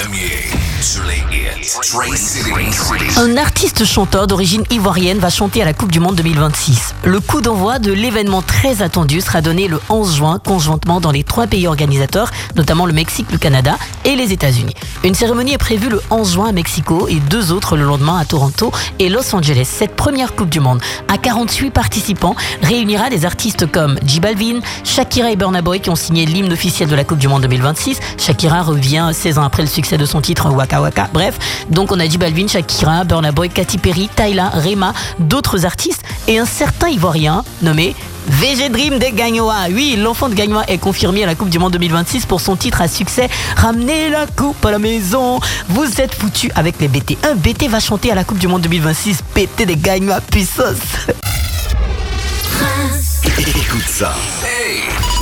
premier sur les hits. Trace City. Un artiste chanteur d'origine ivoirienne va chanter à la Coupe du Monde 2026. Le coup d'envoi de l'événement très attendu sera donné le 11 juin, conjointement dans les 3 pays organisateurs, notamment le Mexique, le Canada et les États-Unis. Une cérémonie est prévue le 11 juin à Mexico et 2 autres le lendemain à Toronto et Los Angeles. Cette première Coupe du Monde, à 48 participants, réunira des artistes comme J Balvin, Shakira et Burna Boy qui ont signé l'hymne officiel de la Coupe du Monde 2026. Shakira revient 16 ans après le succès de son titre Waka Waka. Bref, donc on a J Balvin, Shakira, Burna Boy, Katy Perry, Tyla, Rema, d'autres artistes et un certain Ivoirien nommé VG Dream de Gagnoa. Oui, l'enfant de Gagnoa est confirmé à la Coupe du Monde 2026 pour son titre à succès Ramenez la coupe à la maison. Vous êtes foutus avec les BT. Un BT va chanter à la Coupe du Monde 2026. BT de Gagnoa puissance. Écoute ça.